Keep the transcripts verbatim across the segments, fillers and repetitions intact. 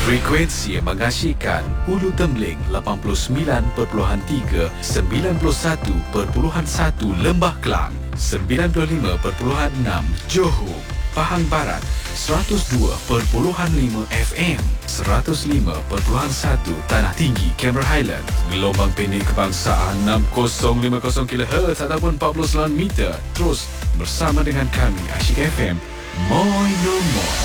Frekuensi yang mengasyikkan Ulu Tembeling lapan puluh sembilan perpuluhan tiga, sembilan puluh satu perpuluhan satu Lembah Kelang, sembilan puluh lima perpuluhan enam Johor, Pahang Barat, seratus dua perpuluhan lima F M, seratus lima perpuluhan satu Tanah Tinggi, Cameron Highland, gelombang pendek kebangsaan enam kosong lima kosong kilohertz ataupun empat puluh sembilan meter. Terus bersama dengan kami Asyik F M, Moi No More.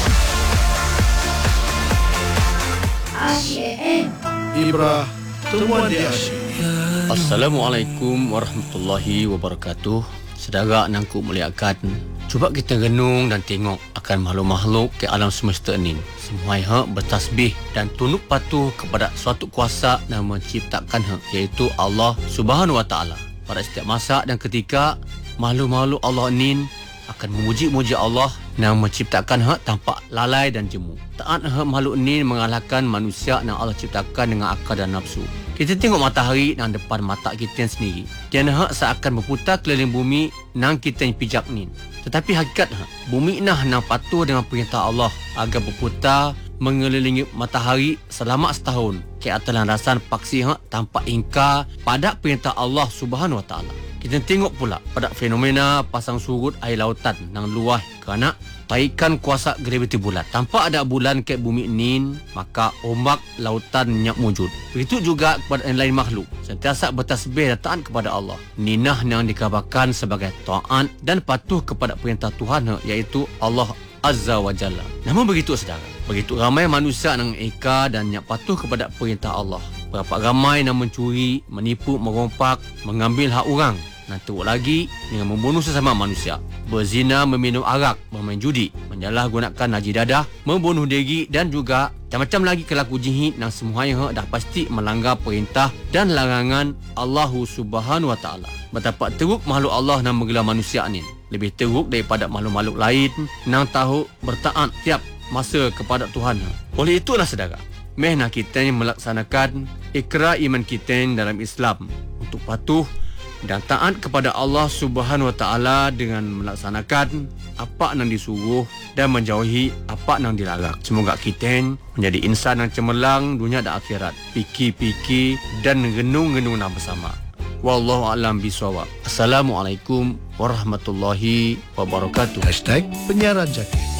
Asyik F M. Ibrah, temuan di Asyik. Assalamualaikum warahmatullahi wabarakatuh. Saudara yang ku muliakan, cuba kita renung dan tengok akan makhluk-makhluk ke alam semesta ini. Semua hak bertasbih dan tunduk patuh kepada suatu kuasa yang menciptakan hak, iaitu Allah Subhanahu Wa Taala. Pada setiap masa dan ketika, makhluk-makhluk Allah ini akan memuji-muji Allah yang menciptakan hak tanpa lalai dan jemu. Taat hak makhluk ini mengalahkan manusia yang Allah ciptakan dengan akal dan nafsu. Kita tengok matahari yang depan mata kita sendiri. Dia hak seakan berputar keliling bumi yang kita pijak ni. Tetapi hakikat hak, bumi nah yang patuh dengan perintah Allah agar berputar mengelilingi matahari selama setahun. Ke atas landasan paksi hak tanpa ingkar pada perintah Allah Subhanahu Wa Taala. Kita tengok pula pada fenomena pasang surut air lautan yang luas kerana tarikan kuasa graviti bulan. Tanpa ada bulan ke bumi ini, maka ombak lautan nyak wujud. Begitu juga kepada yang lain makhluk. Sentiasa bertasbih dan taat kepada Allah. Ninah yang dikabarkan sebagai taat dan patuh kepada perintah Tuhan, iaitu Allah Azza wa Jalla. Namun begitu saudara, begitu ramai manusia yang eka dan yang patuh kepada perintah Allah. Berapa ramai yang mencuri, menipu, merompak, mengambil hak orang. Dan teruk lagi dengan membunuh sesama manusia, berzina, meminum arak, bermain judi, menyalahgunakan haji dadah, membunuh diri dan juga macam-macam lagi kelaku jihad yang semuanya dah pasti melanggar perintah dan larangan Allah Subhanahu Wa Taala. Betapa teruk makhluk Allah yang menggelar manusia ni. Lebih teruk daripada makhluk-makhluk lain yang tahu bertaat tiap masa kepada Tuhan. Oleh itulah saudara, mehna kita melaksanakan ikrar iman kita dalam Islam untuk patuh dan taat kepada Allah Subhanahu Wa Taala dengan melaksanakan apa yang disuruh dan menjauhi apa yang dilarang. Semoga kita menjadi insan yang cemerlang dunia dan akhirat. Fikir-fikir dan renung-renung bersama. Wallahu a'lam bishawab. Assalamualaikum warahmatullahi wabarakatuh. Hashtag penyiaran Jakir.